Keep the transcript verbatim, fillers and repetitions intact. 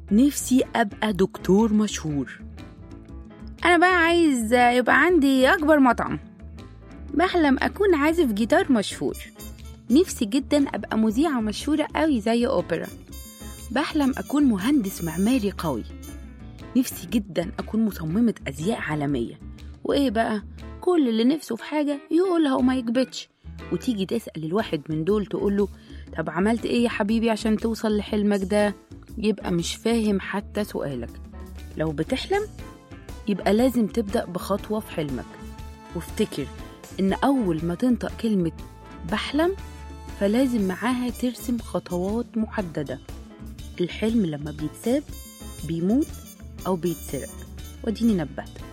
نفسي أبقى دكتور مشهور. أنا بقى عايز يبقى عندي أكبر مطعم. بحلم أكون عازف جيتار مشهور. نفسي جدا أبقى مذيعة مشهورة قوي زي أوبرا. بحلم أكون مهندس معماري قوي. نفسي جدا أكون مصممة أزياء عالمية. وإيه بقى، كل اللي نفسه في حاجة يقولها وما يكبتش. وتيجي تسأل الواحد من دول تقوله طب عملت إيه يا حبيبي عشان توصل لحلمك ده؟ يبقى مش فاهم حتى سؤالك. لو بتحلم يبقى لازم تبدأ بخطوة في حلمك، وافتكر إن أول ما تنطق كلمة بحلم فلازم معاها ترسم خطوات محددة. الحلم لما بيتساب بيموت أو بيتسرق، وديني نبهتك.